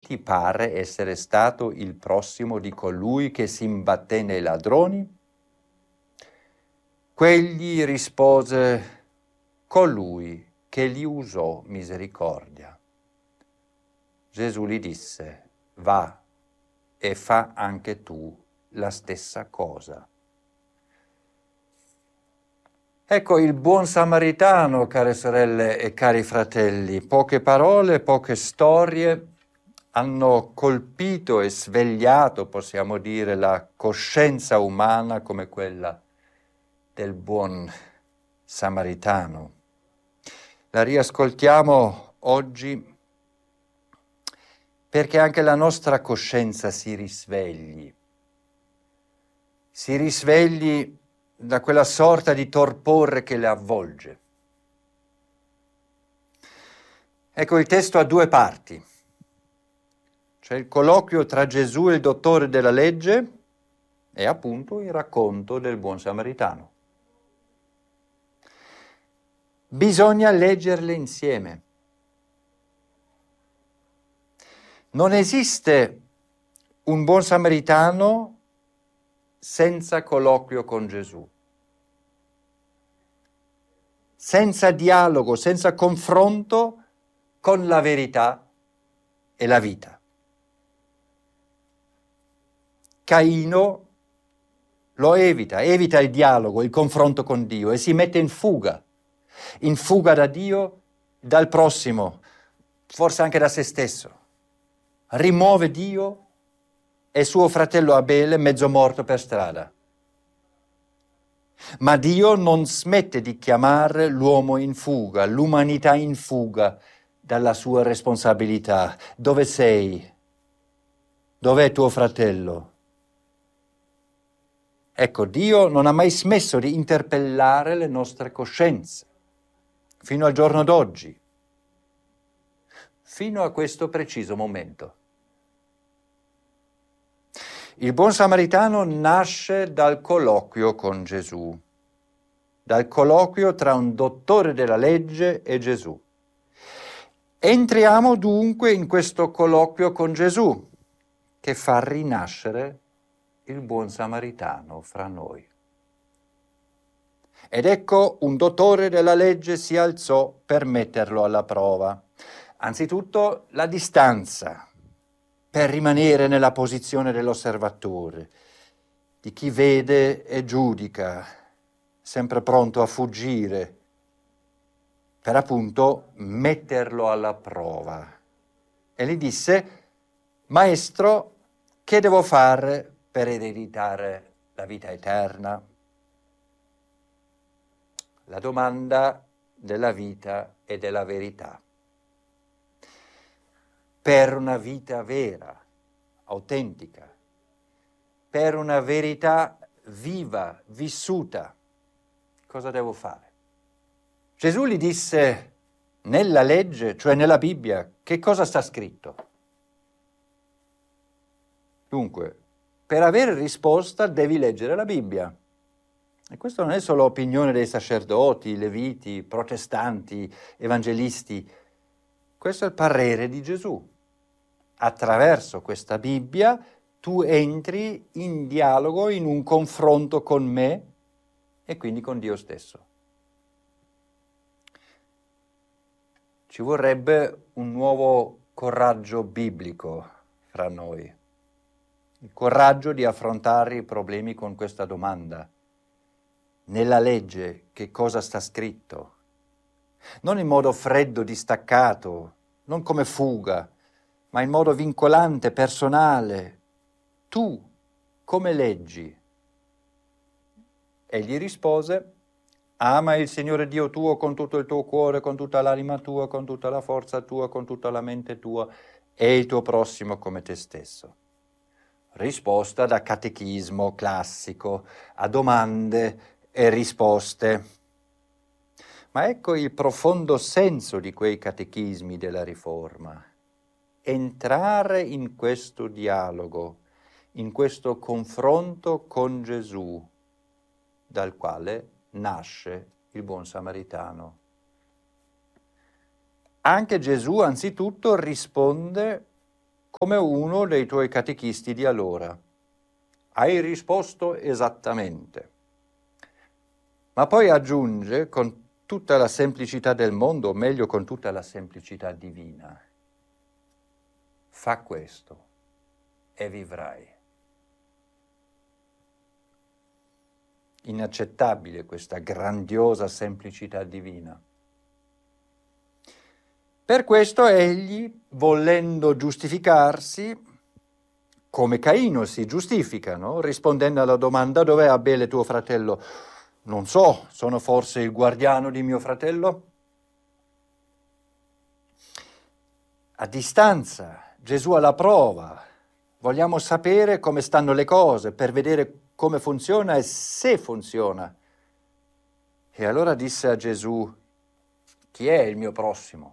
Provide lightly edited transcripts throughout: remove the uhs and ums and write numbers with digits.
ti pare essere stato il prossimo di colui che si imbatté nei ladroni? Quegli rispose: colui che gli usò misericordia. Gesù gli disse: va e fa anche tu la stessa cosa. Ecco il buon samaritano, care sorelle e cari fratelli. Poche parole, poche storie hanno colpito e svegliato, possiamo dire, la coscienza umana come quella del buon samaritano. La riascoltiamo oggi perché anche la nostra coscienza si risvegli da quella sorta di torpore che le avvolge. Ecco, il testo ha due parti. C'è il colloquio tra Gesù e il dottore della legge e appunto il racconto del buon samaritano. Bisogna leggerle insieme. Non esiste un buon samaritano senza colloquio con Gesù, senza dialogo, senza confronto con la verità e la vita. Caino lo evita il dialogo, il confronto con Dio e si mette in fuga da Dio, dal prossimo, forse anche da se stesso. Rimuove Dio e suo fratello Abele mezzo morto per strada. Ma Dio non smette di chiamare l'uomo in fuga, l'umanità in fuga dalla sua responsabilità. Dove sei? Dov'è tuo fratello? Ecco, Dio non ha mai smesso di interpellare le nostre coscienze, fino al giorno d'oggi, fino a questo preciso momento. Il buon samaritano nasce dal colloquio con Gesù, dal colloquio tra un dottore della legge e Gesù. Entriamo dunque in questo colloquio con Gesù, che fa rinascere il buon samaritano fra noi. Ed ecco un dottore della legge si alzò per metterlo alla prova. Anzitutto la distanza, per rimanere nella posizione dell'osservatore, di chi vede e giudica, sempre pronto a fuggire, per appunto metterlo alla prova. E gli disse: Maestro, che devo fare per ereditare la vita eterna? La domanda della vita e della verità. Per una vita vera, autentica, per una verità viva, vissuta, cosa devo fare? Gesù gli disse: nella legge, cioè nella Bibbia, che cosa sta scritto? Dunque, per avere risposta devi leggere la Bibbia. E questo non è solo opinione dei sacerdoti, leviti, protestanti, evangelisti. Questo è il parere di Gesù. Attraverso questa Bibbia tu entri in dialogo, in un confronto con me e quindi con Dio stesso. Ci vorrebbe un nuovo coraggio biblico fra noi. Il coraggio di affrontare i problemi con questa domanda. Nella legge che cosa sta scritto? Non in modo freddo, distaccato, non come fuga, ma in modo vincolante, personale. Tu come leggi? Egli rispose: ama il Signore Dio tuo con tutto il tuo cuore, con tutta l'anima tua, con tutta la forza tua, con tutta la mente tua e il tuo prossimo come te stesso. Risposta da catechismo classico a domande e risposte. Ma ecco il profondo senso di quei catechismi della Riforma. Entrare in questo dialogo, in questo confronto con Gesù, dal quale nasce il buon samaritano. Anche Gesù anzitutto risponde come uno dei tuoi catechisti di allora. Hai risposto esattamente. Ma poi aggiunge con tutta la semplicità del mondo, o meglio con tutta la semplicità divina. Fa questo e vivrai. Inaccettabile questa grandiosa semplicità divina. Per questo egli, volendo giustificarsi, come Caino si giustifica, no? Rispondendo alla domanda: dov'è Abele tuo fratello? Non so, sono forse il guardiano di mio fratello? A distanza, Gesù alla prova. Vogliamo sapere come stanno le cose per vedere come funziona e se funziona. E allora disse a Gesù: chi è il mio prossimo?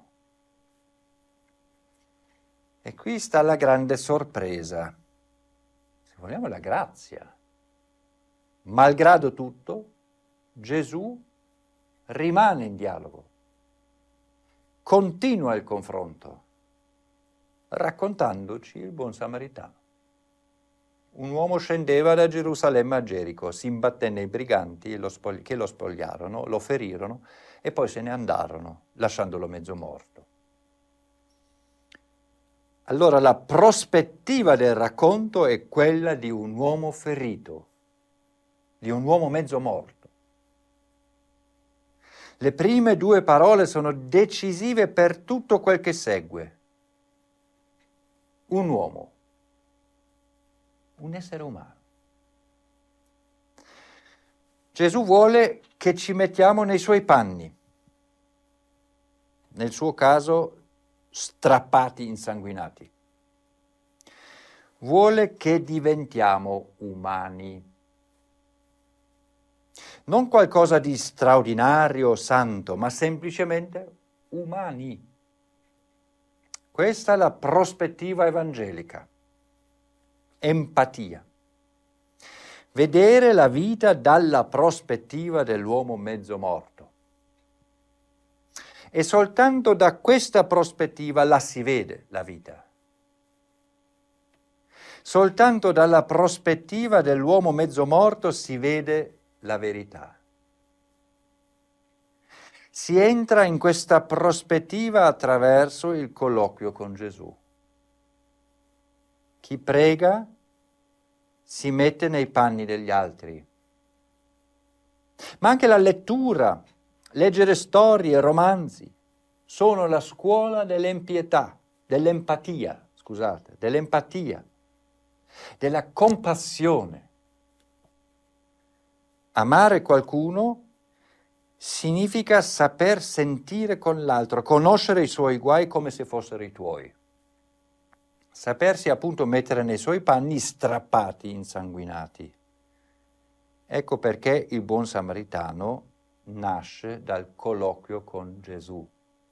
E qui sta la grande sorpresa, se vogliamo la grazia. Malgrado tutto, Gesù rimane in dialogo, continua il confronto, raccontandoci il buon samaritano. Un uomo scendeva da Gerusalemme a Gerico, si imbatté nei briganti che lo spogliarono, lo ferirono e poi se ne andarono, lasciandolo mezzo morto. Allora la prospettiva del racconto è quella di un uomo ferito, di un uomo mezzo morto. Le prime due parole sono decisive per tutto quel che segue. Un uomo, un essere umano. Gesù vuole che ci mettiamo nei suoi panni, nel suo caso strappati, insanguinati. Vuole che diventiamo umani. Non qualcosa di straordinario o santo, ma semplicemente umani. Questa è la prospettiva evangelica. Empatia. Vedere la vita dalla prospettiva dell'uomo mezzo morto. E soltanto da questa prospettiva la si vede la vita. Soltanto dalla prospettiva dell'uomo mezzo morto si vede la verità. Si entra in questa prospettiva attraverso il colloquio con Gesù. Chi prega si mette nei panni degli altri. Ma anche la lettura, leggere storie, romanzi, sono la scuola dell'empatia, della compassione. Amare qualcuno significa saper sentire con l'altro, conoscere i suoi guai come se fossero i tuoi. Sapersi appunto mettere nei suoi panni strappati, insanguinati. Ecco perché il buon samaritano nasce dal colloquio con Gesù.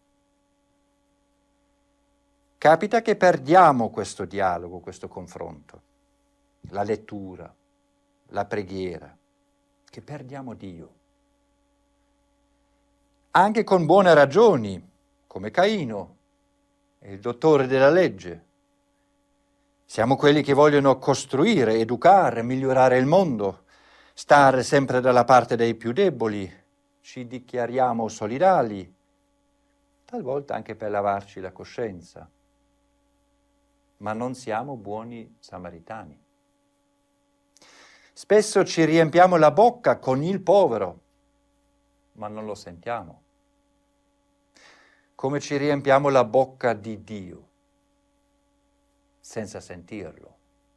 Capita che perdiamo questo dialogo, questo confronto, la lettura, la preghiera, che perdiamo Dio. Anche con buone ragioni, come Caino, il dottore della legge. Siamo quelli che vogliono costruire, educare, migliorare il mondo, stare sempre dalla parte dei più deboli, ci dichiariamo solidali, talvolta anche per lavarci la coscienza, ma non siamo buoni samaritani. Spesso ci riempiamo la bocca con il povero, ma non lo sentiamo. Come ci riempiamo la bocca di Dio, senza sentirlo.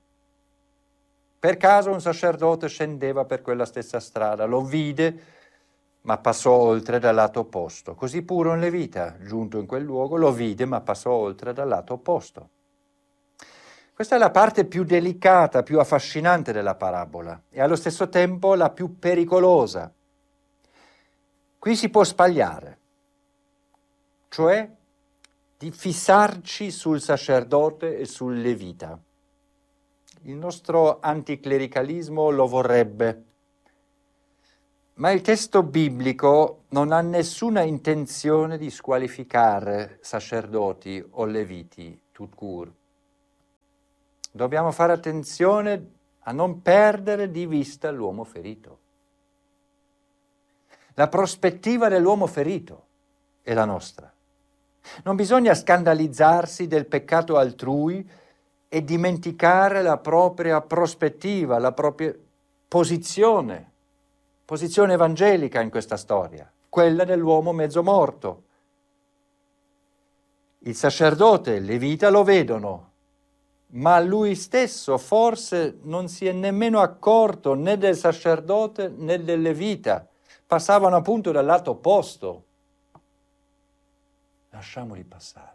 Per caso un sacerdote scendeva per quella stessa strada, lo vide, ma passò oltre dal lato opposto. Così pure un levita, giunto in quel luogo, lo vide, ma passò oltre dal lato opposto. Questa è la parte più delicata, più affascinante della parabola e allo stesso tempo la più pericolosa. Qui si può sbagliare, cioè di fissarci sul sacerdote e sul levita. Il nostro anticlericalismo lo vorrebbe, ma il testo biblico non ha nessuna intenzione di squalificare sacerdoti o leviti tout court. Dobbiamo fare attenzione a non perdere di vista l'uomo ferito. La prospettiva dell'uomo ferito è la nostra. Non bisogna scandalizzarsi del peccato altrui e dimenticare la propria prospettiva, la propria posizione evangelica in questa storia, quella dell'uomo mezzo morto. Il sacerdote e il levita lo vedono, ma lui stesso forse non si è nemmeno accorto né del sacerdote né del levita, passavano appunto dal lato opposto. Lasciamoli passare.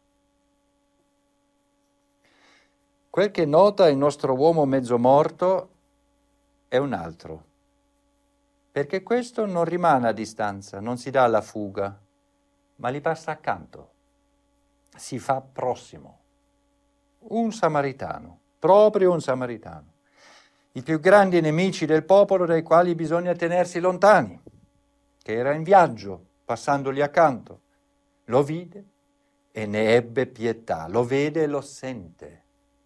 Quel che nota il nostro uomo mezzo morto è un altro, perché questo non rimane a distanza, non si dà alla fuga, ma gli passa accanto, si fa prossimo. Un samaritano, proprio un samaritano. I più grandi nemici del popolo dai quali bisogna tenersi lontani, che era in viaggio, passandogli accanto. Lo vide e ne ebbe pietà, lo vede e lo sente.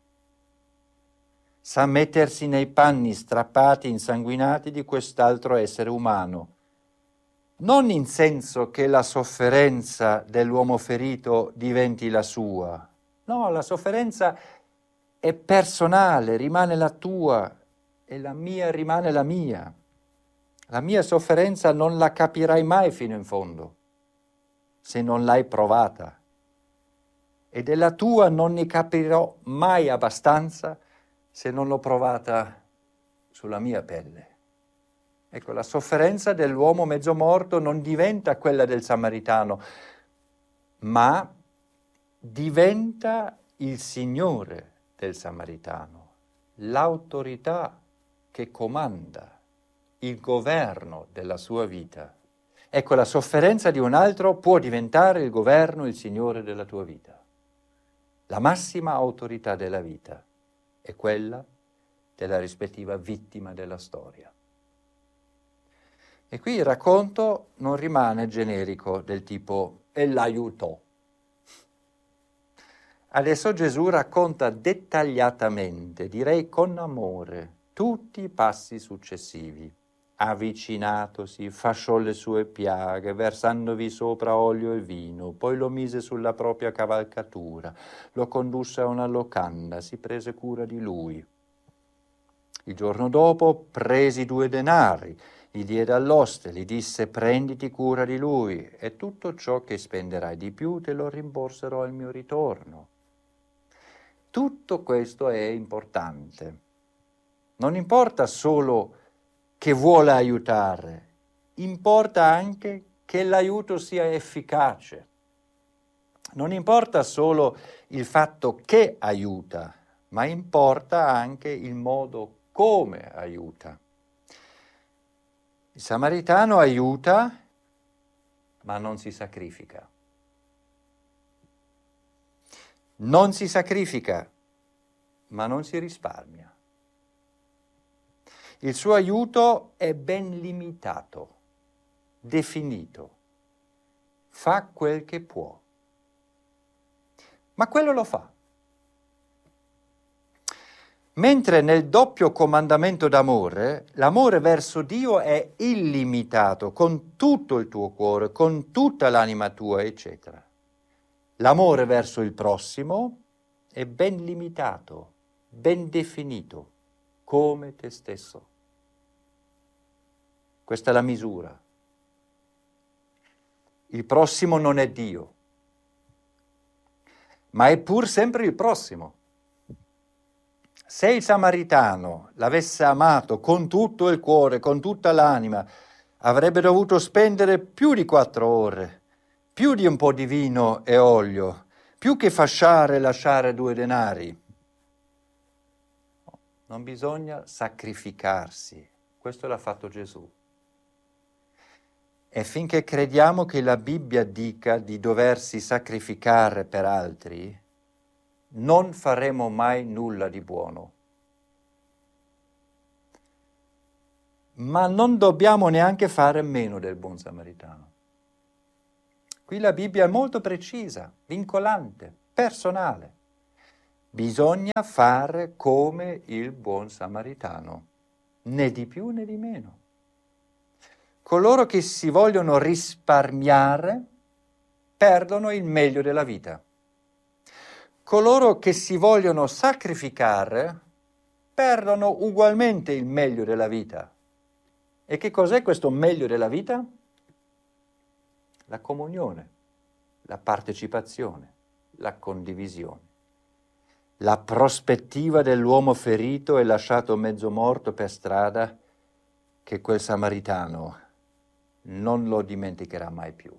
Sa mettersi nei panni strappati, insanguinati di quest'altro essere umano, non in senso che la sofferenza dell'uomo ferito diventi la sua. No, la sofferenza è personale, rimane la tua e la mia rimane la mia. La mia sofferenza non la capirai mai fino in fondo, se non l'hai provata. E della tua non ne capirò mai abbastanza se non l'ho provata sulla mia pelle. Ecco, la sofferenza dell'uomo mezzo morto non diventa quella del samaritano, ma diventa il Signore del samaritano, l'autorità che comanda il governo della sua vita. Ecco, la sofferenza di un altro può diventare il governo, il Signore della tua vita. La massima autorità della vita è quella della rispettiva vittima della storia. E qui il racconto non rimane generico del tipo «e l'aiutò». Adesso Gesù racconta dettagliatamente, direi con amore, tutti i passi successivi. Avvicinatosi, fasciò le sue piaghe, versandovi sopra olio e vino, poi lo mise sulla propria cavalcatura, lo condusse a una locanda, si prese cura di lui. Il giorno dopo presi 2 denari, gli diede all'oste, gli disse prenditi cura di lui e tutto ciò che spenderai di più te lo rimborserò al mio ritorno. Tutto questo è importante. Non importa solo che vuole aiutare, importa anche che l'aiuto sia efficace. Non importa solo il fatto che aiuta, ma importa anche il modo come aiuta. Il samaritano aiuta, ma non si sacrifica. Non si sacrifica, ma non si risparmia. Il suo aiuto è ben limitato, definito. Fa quel che può. Ma quello lo fa. Mentre nel doppio comandamento d'amore, l'amore verso Dio è illimitato, con tutto il tuo cuore, con tutta l'anima tua, eccetera. L'amore verso il prossimo è ben limitato, ben definito, come te stesso. Questa è la misura. Il prossimo non è Dio, ma è pur sempre il prossimo. Se il samaritano l'avesse amato con tutto il cuore, con tutta l'anima, avrebbe dovuto spendere più di 4 ore, più di un po' di vino e olio, più che fasciare e lasciare 2 denari. Non bisogna sacrificarsi, questo l'ha fatto Gesù. E finché crediamo che la Bibbia dica di doversi sacrificare per altri, non faremo mai nulla di buono. Ma non dobbiamo neanche fare meno del buon samaritano. Qui la Bibbia è molto precisa, vincolante, personale. Bisogna fare come il buon samaritano, né di più né di meno. Coloro che si vogliono risparmiare perdono il meglio della vita. Coloro che si vogliono sacrificare perdono ugualmente il meglio della vita. E che cos'è questo meglio della vita? La comunione, la partecipazione, la condivisione. La prospettiva dell'uomo ferito e lasciato mezzo morto per strada, che quel samaritano non lo dimenticherà mai più.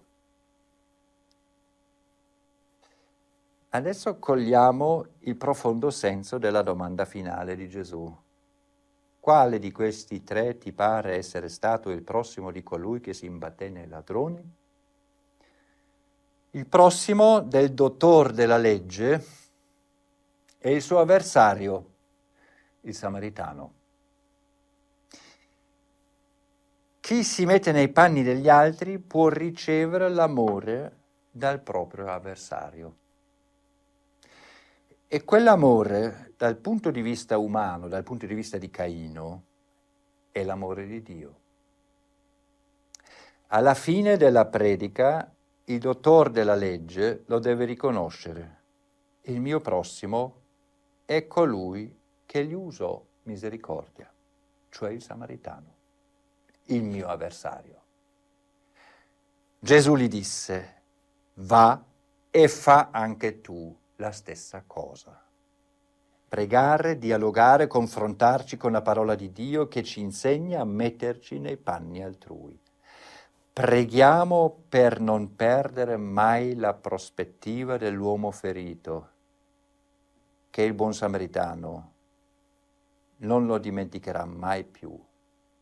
Adesso cogliamo il profondo senso della domanda finale di Gesù. Quale di questi tre ti pare essere stato il prossimo di colui che si imbatté nei ladroni? Il prossimo del dottor della legge è il suo avversario, il samaritano. Chi si mette nei panni degli altri può ricevere l'amore dal proprio avversario. E quell'amore, dal punto di vista umano, dal punto di vista di Caino, è l'amore di Dio. Alla fine della predica, il dottor della legge lo deve riconoscere. Il mio prossimo è colui che gli usò misericordia, cioè il samaritano, il mio avversario. Gesù gli disse: va e fa anche tu la stessa cosa. Pregare, dialogare, confrontarci con la parola di Dio che ci insegna a metterci nei panni altrui. Preghiamo per non perdere mai la prospettiva dell'uomo ferito, che il buon samaritano non lo dimenticherà mai più.